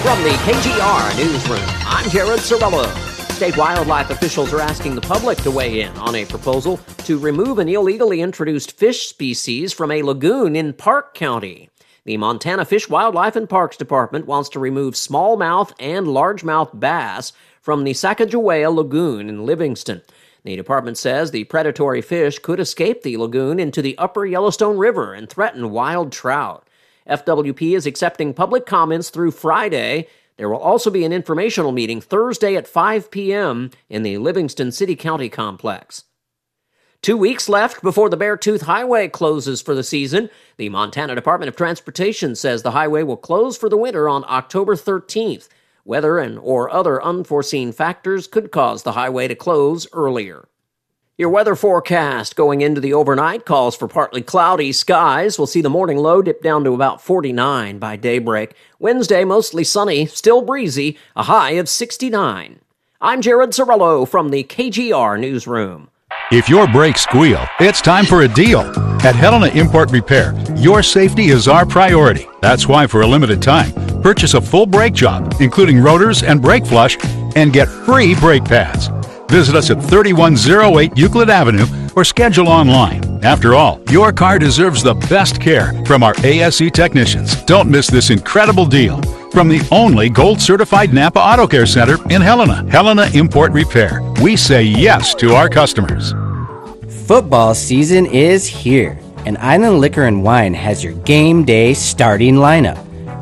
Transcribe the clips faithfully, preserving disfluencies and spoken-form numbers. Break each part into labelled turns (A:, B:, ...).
A: From the K G R Newsroom, I'm Jared Sorello. State wildlife officials are asking the public to weigh in on a proposal to remove an illegally introduced fish species from a lagoon in Park County. The Montana Fish, Wildlife, and Parks Department wants to remove smallmouth and largemouth bass from the Sacagawea Lagoon in Livingston. The department says the predatory fish could escape the lagoon into the upper Yellowstone River and threaten wild trout. F W P is accepting public comments through Friday. There will also be an informational meeting Thursday at five p.m. in the Livingston City-County complex. Two weeks left before the Beartooth Highway closes for the season. The Montana Department of Transportation says the highway will close for the winter on October thirteenth. Weather and or other unforeseen factors could cause the highway to close earlier. Your weather forecast going into the overnight calls for partly cloudy skies. We'll see the morning low dip down to about forty-nine by daybreak. Wednesday, mostly sunny, still breezy, a high of sixty-nine. I'm Jared Sorello from the K G R Newsroom.
B: If your brakes squeal, it's time for a deal. At Helena Import Repair, your safety is our priority. That's why for a limited time, purchase a full brake job, including rotors and brake flush, and get free brake pads. Visit us at thirty-one oh eight Euclid Avenue or schedule online. After all, your car deserves the best care from our A S E technicians. Don't miss this incredible deal from the only gold-certified Napa Auto Care Center in Helena. Helena Import Repair. We say yes to our customers.
C: Football season is here, and Island Liquor and Wine has your game day starting lineup.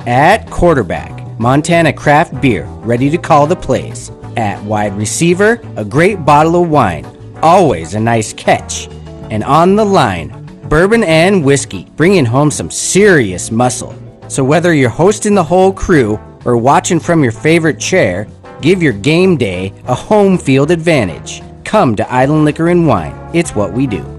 C: At quarterback, Montana Craft Beer, ready to call the plays. At wide receiver, a great bottle of wine, always a nice catch. And on the line, bourbon and whiskey, bringing home some serious muscle. So whether you're hosting the whole crew or watching from your favorite chair, give your game day a home field advantage. Come to Island Liquor and Wine. It's what we do.